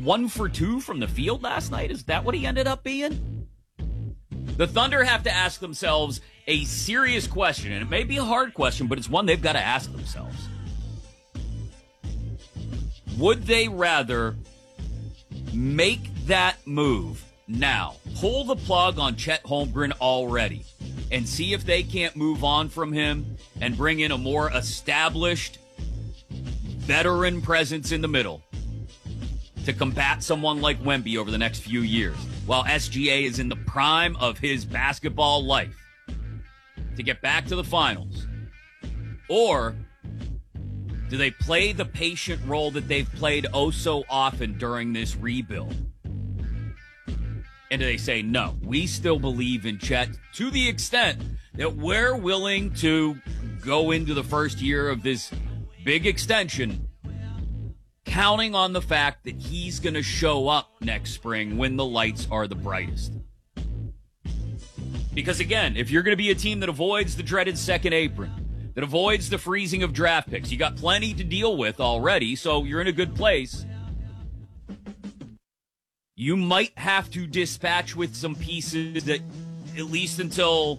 1 for 2 from the field last night? Is that what he ended up being? The Thunder have to ask themselves a serious question, and it may be a hard question, but it's one they've got to ask themselves. Would they rather make that move now, pull the plug on Chet Holmgren already, and see if they can't move on from him and bring in a more established veteran presence in the middle to combat someone like Wemby over the next few years, while SGA is in the prime of his basketball life, to get back to the finals? Or do they play the patient role that they've played oh so often during this rebuild? And do they say, no, we still believe in Chet to the extent that we're willing to go into the first year of this big extension counting on the fact that he's going to show up next spring when the lights are the brightest? Because, again, if you're going to be a team that avoids the dreaded second apron, that avoids the freezing of draft picks, you got plenty to deal with already, so you're in a good place. You might have to dispatch with some pieces that, at least until,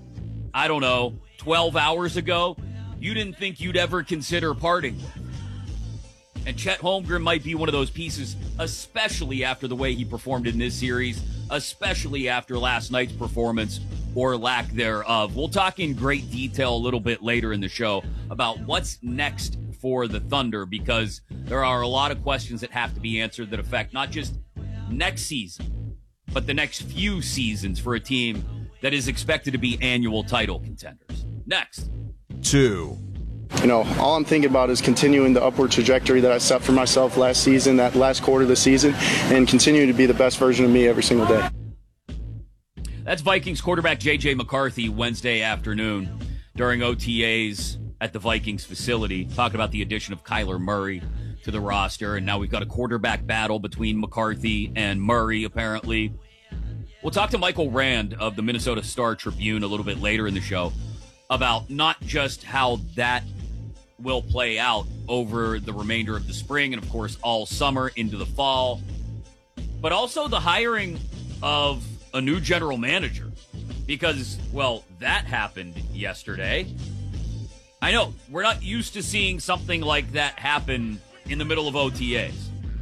12 hours ago, you didn't think you'd ever consider parting with. And Chet Holmgren might be one of those pieces, especially after the way he performed in this series, especially after last night's performance or lack thereof. We'll talk in great detail a little bit later in the show about what's next for the Thunder, because there are a lot of questions that have to be answered that affect not just next season, but the next few seasons for a team that is expected to be annual title contenders. Next. 2. All I'm thinking about is continuing the upward trajectory that I set for myself last season, that last quarter of the season, and continue to be the best version of me every single day. That's Vikings quarterback J.J. McCarthy Wednesday afternoon during OTAs at the Vikings facility, talking about the addition of Kyler Murray to the roster, and now we've got a quarterback battle between McCarthy and Murray, apparently. We'll talk to Michael Rand of the Minnesota Star-Tribune a little bit later in the show about not just how that will play out over the remainder of the spring and, of course, all summer into the fall, but also the hiring of a new general manager, because, well, that happened yesterday. I know, we're not used to seeing something like that happen in the middle of OTAs.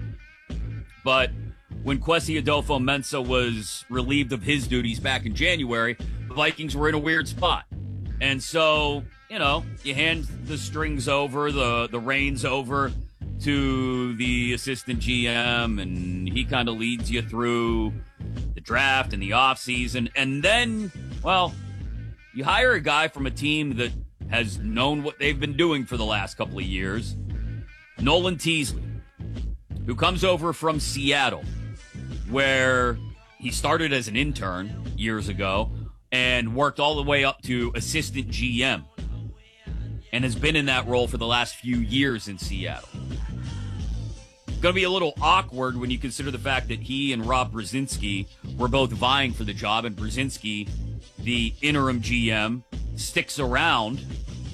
But when Kwesi Adolfo-Mensah was relieved of his duties back in January, the Vikings were in a weird spot. And so, you hand the strings over, the reins over to the assistant GM, and he kind of leads you through the draft and the offseason. And then, well, you hire a guy from a team that has known what they've been doing for the last couple of years, Nolan Teasley, who comes over from Seattle, where he started as an intern years ago and worked all the way up to assistant GM and has been in that role for the last few years in Seattle. Going to be a little awkward when you consider the fact that he and Rob Brzezinski were both vying for the job, and Brzezinski, the interim GM, sticks around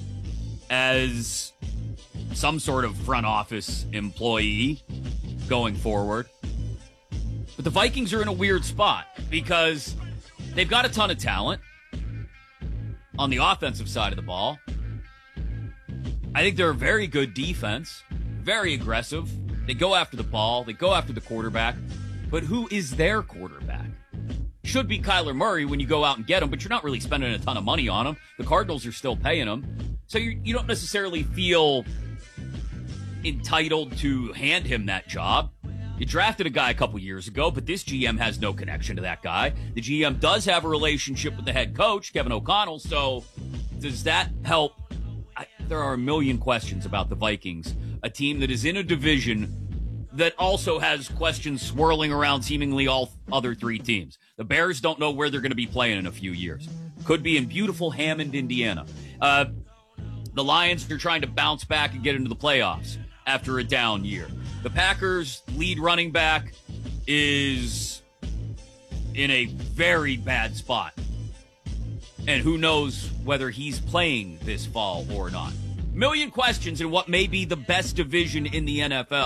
as some sort of front office employee going forward. But the Vikings are in a weird spot because they've got a ton of talent on the offensive side of the ball. I think they're a very good defense, very aggressive. They go after the ball. They go after the quarterback. But who is their quarterback? Should be Kyler Murray when you go out and get him, but you're not really spending a ton of money on him. The Cardinals are still paying him. So you don't necessarily feel entitled to hand him that job. You drafted a guy a couple years ago, but this GM has no connection to that guy. The GM does have a relationship with the head coach, Kevin O'Connell, so does that help? There are a million questions about the Vikings, a team that is in a division that also has questions swirling around seemingly all other three teams. The Bears don't know where they're going to be playing in a few years. Could be in beautiful Hammond, Indiana. The Lions are trying to bounce back and get into the playoffs after a down year. The Packers' lead running back is in a very bad spot. And who knows whether he's playing this fall or not. Million questions in what may be the best division in the NFL.